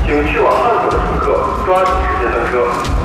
请去往汉口的乘客抓紧时间登车。